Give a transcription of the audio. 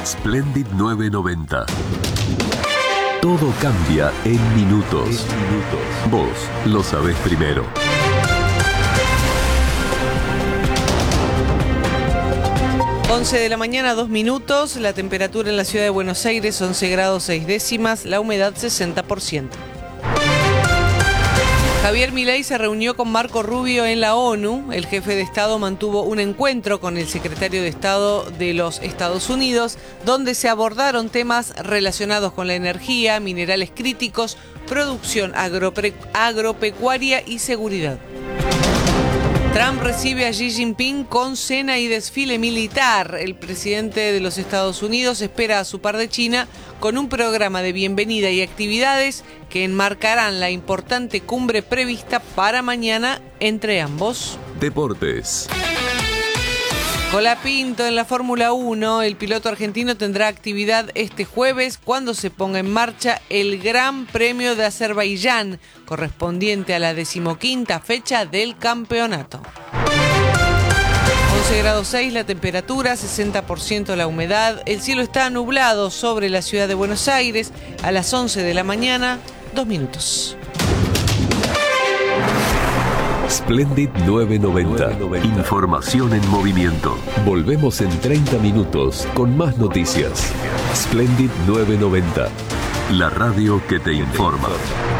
Splendid 990. Todo cambia en minutos. Vos lo sabés primero. Once de la mañana, 2 minutos. La temperatura en la ciudad de Buenos Aires, 11 grados 6 décimas. La humedad, 60%. Javier Milei se reunió con Marco Rubio en la ONU. El jefe de Estado mantuvo un encuentro con el secretario de Estado de los Estados Unidos, donde se abordaron temas relacionados con la energía, minerales críticos, producción agropecuaria y seguridad. Trump recibe a Xi Jinping con cena y desfile militar. El presidente de los Estados Unidos espera a su par de China con un programa de bienvenida y actividades que enmarcarán la importante cumbre prevista para mañana entre ambos. Deportes. Colapinto en la Fórmula 1. El piloto argentino tendrá actividad este jueves cuando se ponga en marcha el Gran Premio de Azerbaiyán, correspondiente a la 15ª fecha del campeonato. 11 grados 6 la temperatura, 60% la humedad. El cielo está nublado sobre la ciudad de Buenos Aires a las 11 de la mañana, 2 minutos. Splendid 990. Información en movimiento. Volvemos en 30 minutos con más noticias. Splendid 990. La radio que te informa.